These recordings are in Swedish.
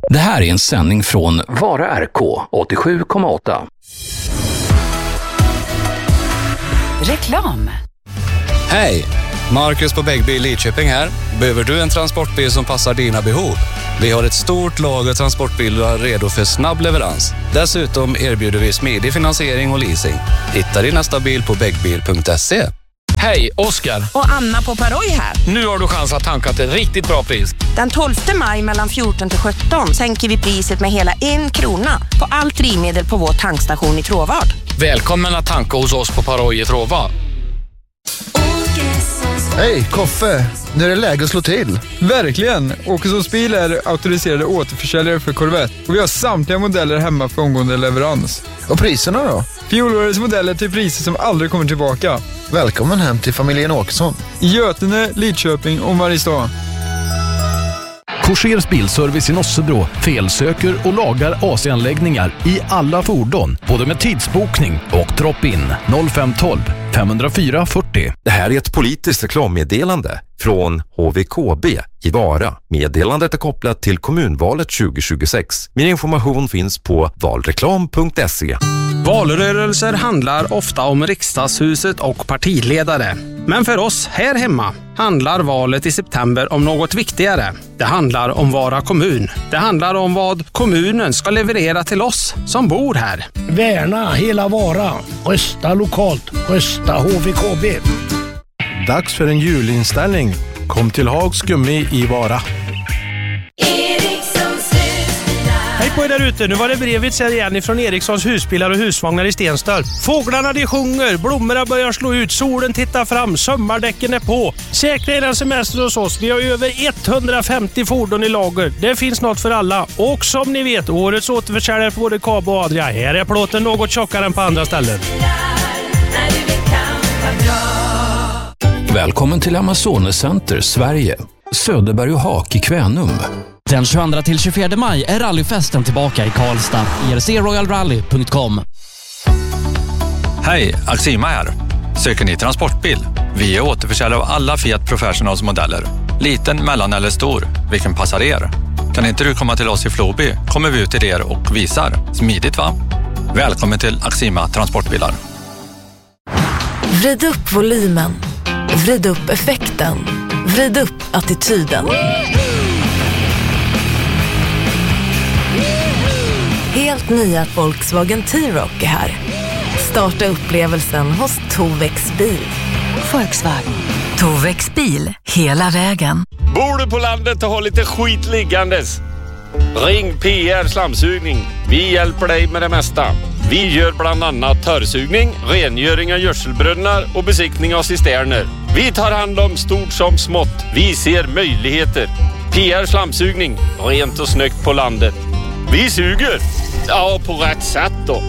Det här är en sändning från Vara RK 87,8. Reklam. Hej! Marcus på Bäggbil Lidköping här. Behöver du en transportbil som passar dina behov? Vi har ett stort lager transportbilar redo för snabb leverans. Dessutom erbjuder vi smidig finansiering och leasing. Hitta din nästa bil på bäggbil.se. Hej, Oskar. Och Anna på Paroj här. Nu har du chans att tanka till ett riktigt bra pris. Den 12 maj mellan 14 till 17 sänker vi priset med hela 1 krona på allt drivmedel på vår tankstation i Tråvad. Välkommen att tanka hos oss på Paroj i Tråvad. Hej, Koffe. Nu är det läge att slå till. Verkligen! Åkessons bil är auktoriserade återförsäljare för Corvette. Och vi har samtliga modeller hemma för omgående leverans. Och priserna då? Fjolårets modeller till priser som aldrig kommer tillbaka. Välkommen hem till familjen Åkesson. I Götene, Lidköping och Mariestad. Korsers bilservice i Nossebro felsöker och lagar AC-anläggningar i alla fordon, både med tidsbokning och drop-in. 0512 504 40. Det här är ett politiskt reklammeddelande från HVKB i Vara. Meddelandet är kopplat till kommunvalet 2026. Mer information finns på valreklam.se. Valrörelser handlar ofta om riksdagshuset och partiledare. Men för oss här hemma handlar valet i september om något viktigare. Det handlar om Vara kommun. Det handlar om vad kommunen ska leverera till oss som bor här. Värna hela Vara. Rösta lokalt. Rösta HVKB. Dags för en julinställning. Kom till Hags Gummi i Vara. Hej på er där ute, nu var det brevet här igen ifrån Erikssons husbilar och husvagnar i Stenstad. Fåglarna de sjunger, blommorna börjar slå ut, solen tittar fram, sommardäcken är på. Säkra er en semester hos oss, vi har över 150 fordon i lager. Det finns något för alla. Och som ni vet, årets återförsäljare på både Kabo och Adria. Här är plåten något tjockare än på andra ställen. Välkommen till Amazones Center, Sverige. Söderberg och Hak i Kvänum. Den 22 till 24 maj är rallyfesten tillbaka i Karlstad. ERCRoyalRally.com. Hej, Axima här. Söker ni transportbil? Vi är återförsäljare av alla Fiat Professionals modeller. Liten, mellan eller stor. Vilken passar er? Kan inte du komma till oss i Floby? Kommer vi ut till er och visar. Smidigt va? Välkommen till Axima Transportbilar. Vrid upp volymen. Vrid upp effekten. Vrid upp attityden. Helt nya Volkswagen T-Roc är här. Starta upplevelsen hos Tovex bil. Volkswagen. Tovex bil, hela vägen. Bor du på landet och har lite skit liggandes? Ring PR Slamsugning. Vi hjälper dig med det mesta. Vi gör bland annat törrsugning, rengöring av gödselbrunnar och besiktning av cisterner. Vi tar hand om stort som smått. Vi ser möjligheter. PR Slamsugning. Rent och snyggt på landet. Vi suger. Ja, på rätt sätt då.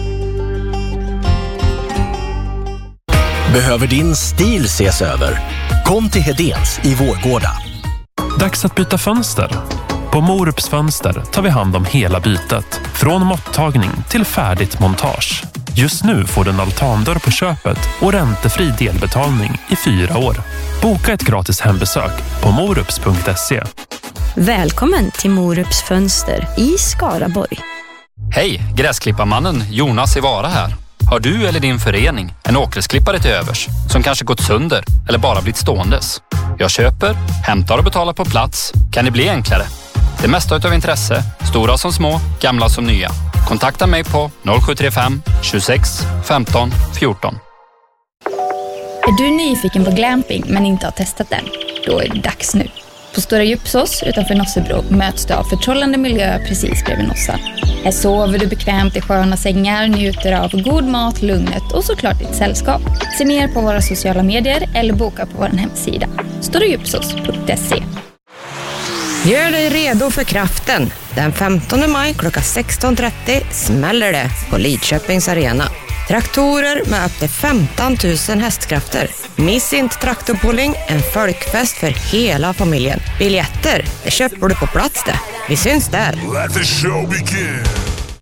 Behöver din stil ses över? Kom till Hedéns i Vårgårda. Dags att byta fönster. På Morups fönster tar vi hand om hela bytet. Från måttagning till färdigt montage. Just nu får du en altandörr på köpet och räntefri delbetalning i 4 år. Boka ett gratis hembesök på morups.se. Välkommen till Morups fönster i Skaraborg. Hej, gräsklipparmannen Jonas i Vara här. Har du eller din förening en åkgräsklippare till övers som kanske gått sönder eller bara blivit ståendes? Jag köper, hämtar och betalar på plats. Kan det bli enklare? Det mesta utav intresse, stora som små, gamla som nya. Kontakta mig på 0735 26 15 14. Är du nyfiken på glamping men inte har testat den? Då är det dags nu. På Stora Djupsås utanför Nossebro möts du av förtrollande miljö precis bredvid Nossa. Här sover du bekvämt i sköna sängar, njuter av god mat, lugnet och såklart ditt sällskap. Se mer på våra sociala medier eller boka på vår hemsida storadjupsås.se. Gör dig redo för kraften. Den 15 maj klockan 16.30 smäller det på Lidköpings arena. Traktorer med upp till 15 000 hästkrafter. Miss inte traktorpulling, en folkfest för hela familjen. Biljetter, det köper du på plats det. Vi syns där.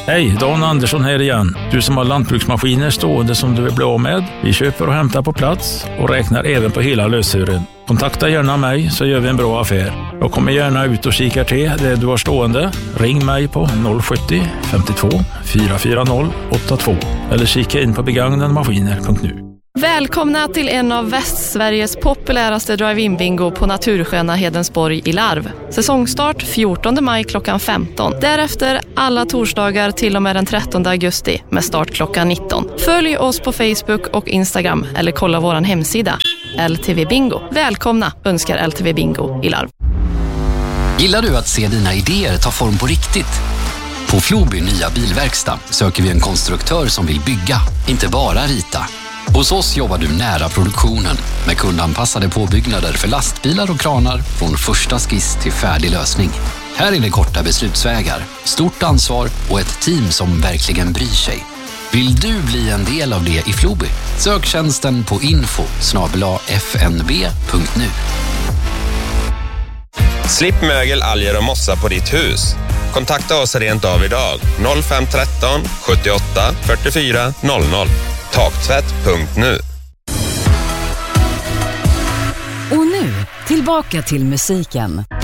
Hej, Dan Andersson här igen. Du som har lantbruksmaskiner stående som du vill bli av med. Vi köper och hämtar på plats och räknar även på hela lösören. Kontakta gärna mig så gör vi en bra affär. Jag kommer gärna ut och kikar till det du har stående. Ring mig på 070 52 440 82 eller kika in på begagnademaskiner.nu. Välkomna till en av Västsveriges populäraste drive-in-bingo på natursköna Hedensborg i Larv. Säsongstart 14 maj klockan 15. Därefter alla torsdagar till och med den 13 augusti med start klockan 19. Följ oss på Facebook och Instagram eller kolla våran hemsida LTV Bingo. Välkomna önskar LTV Bingo i Larv. Gillar du att se dina idéer ta form på riktigt? På Floby nya bilverkstad söker vi en konstruktör som vill bygga, inte bara rita. Hos oss jobbar du nära produktionen med kundanpassade påbyggnader för lastbilar och kranar från första skiss till färdig lösning. Här är det korta beslutsvägar, stort ansvar och ett team som verkligen bryr sig. Vill du bli en del av det i Floby? Sök tjänsten på info@fnb.nu. Slipp mögel, alger och mossa på ditt hus. Kontakta oss rent av idag. 0513 78 44 00. Taktvätt.nu. Och nu, tillbaka till musiken.